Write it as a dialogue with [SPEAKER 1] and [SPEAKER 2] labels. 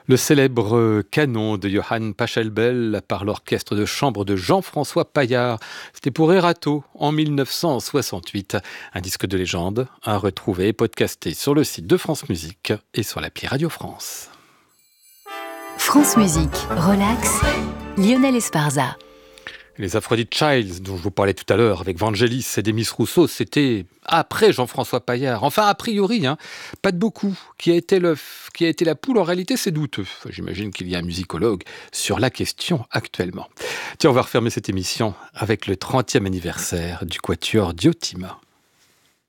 [SPEAKER 1] Le célèbre canon de Johann Pachelbel par l'orchestre de chambre de Jean-François Paillard. C'était pour Erato en 1968. Un disque de légende à retrouver et podcasté sur le site de France Musique et sur l'appli Radio France.
[SPEAKER 2] France Musique, relax, Lionel Esparza.
[SPEAKER 1] Les Aphrodite Childs, dont je vous parlais tout à l'heure, avec Vangelis et Demis Rousseau, c'était après Jean-François Paillard. Enfin, a priori, pas de beaucoup. Qui a été la poule, en réalité, c'est douteux. J'imagine qu'il y a un musicologue sur la question actuellement. Tiens, on va refermer cette émission avec le 30e anniversaire du Quatuor Diotima.